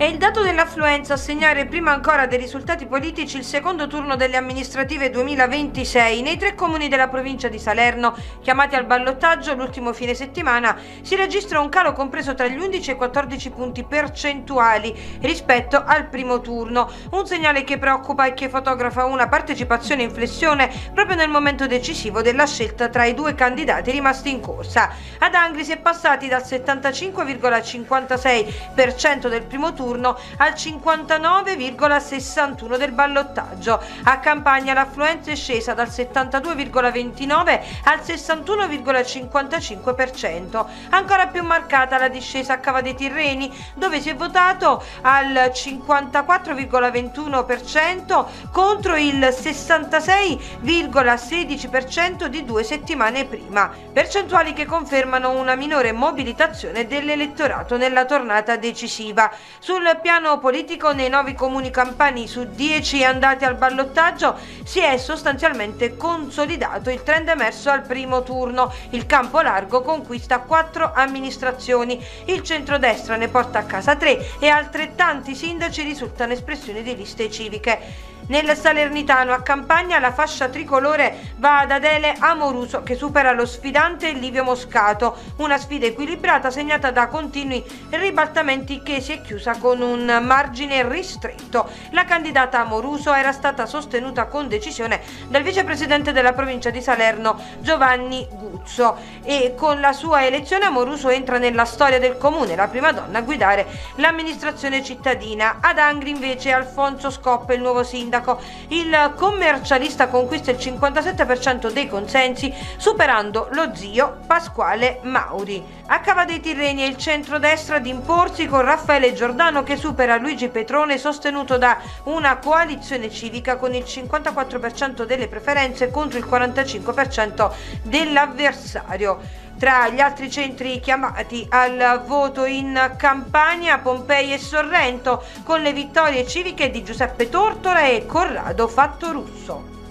È il dato dell'affluenza a segnare prima ancora dei risultati politici il secondo turno delle amministrative 2026. Nei 3 comuni della provincia di Salerno, chiamati al ballottaggio l'ultimo fine settimana, si registra un calo compreso tra gli 11 e i 14 punti percentuali rispetto al primo turno. Un segnale che preoccupa e che fotografa una partecipazione in flessione proprio nel momento decisivo della scelta tra i 2 candidati rimasti in corsa. Ad Angri si è passati dal 75,56% del primo turno al 59,61 del ballottaggio. A Campania l'affluenza è scesa dal 72,29 al 61,55%. Ancora più marcata la discesa a Cava dei Tirreni, dove si è votato al 54,21% contro il 66,16% di 2 settimane prima. Percentuali che confermano una minore mobilitazione dell'elettorato nella tornata decisiva. Sul piano politico, nei 9 comuni campani su 10 andati al ballottaggio si è sostanzialmente consolidato il trend emerso al primo turno. Il campo largo conquista 4 amministrazioni, il centrodestra ne porta a casa 3 e altrettanti sindaci risultano espressioni di liste civiche. Nel Salernitano, a Campania, la fascia tricolore va ad Adele Amoruso, che supera lo sfidante Livio Moscato, una sfida equilibrata segnata da continui ribaltamenti che si è chiusa con un margine ristretto. La candidata Amoruso era stata sostenuta con decisione dal vicepresidente della provincia di Salerno Giovanni Guzzo, e con la sua elezione Amoruso entra nella storia del comune, la prima donna a guidare l'amministrazione cittadina. Ad Angri invece Alfonso Scoppa, il nuovo sindaco. Il commercialista conquista il 57% dei consensi, superando lo zio Pasquale Mauri. A Cava dei Tirreni è il centrodestra ad imporsi, con Raffaele Giordano che supera Luigi Petrone, sostenuto da una coalizione civica con il 54% delle preferenze contro il 45% dell'avversario. Tra gli altri centri chiamati al voto in Campania, Pompei e Sorrento, con le vittorie civiche di Giuseppe Tortora e Corrado Fattorusso.